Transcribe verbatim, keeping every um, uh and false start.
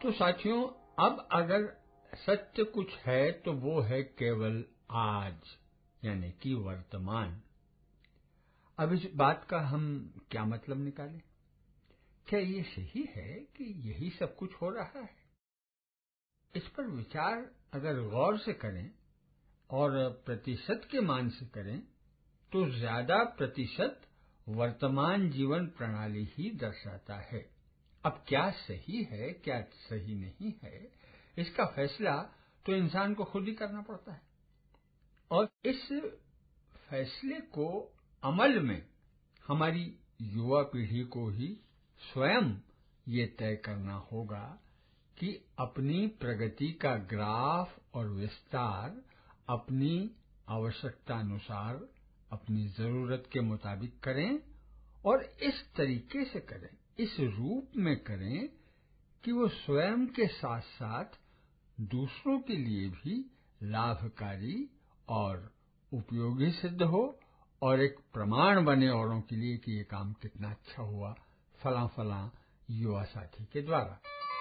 तो साथियों, अब अगर सत्य कुछ है तो वो है केवल आज, यानी कि वर्तमान। अब इस बात का हम क्या मतलब निकालें? क्या ये सही है कि यही सब कुछ हो रहा है? इस पर विचार अगर गौर से करें और प्रतिशत के मान से करें तो ज्यादा प्रतिशत वर्तमान जीवन प्रणाली ही दर्शाता है। अब क्या सही है, क्या सही नहीं है, इसका फैसला तो इंसान को खुद ही करना पड़ता है, और इस फैसले को अमल में हमारी युवा पीढ़ी को ही स्वयं ये तय करना होगा कि अपनी प्रगति का ग्राफ और विस्तार अपनी आवश्यकता अनुसार, अपनी जरूरत के मुताबिक करें, और इस तरीके से करें, इस रूप में करें कि वो स्वयं के साथ साथ दूसरों के लिए भी लाभकारी और उपयोगी सिद्ध हो, और एक प्रमाण बने औरों के लिए कि ये काम कितना अच्छा हुआ फला फला युवा साथी के द्वारा।